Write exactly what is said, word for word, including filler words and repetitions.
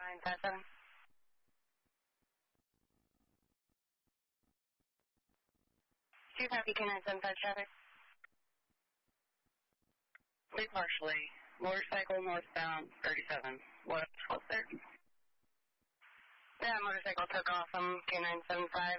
nine five seven. two copy K nine seven five traffic. Lead partially. Motorcycle northbound thirty-seven. What else there? That motorcycle took off from K nine seven five.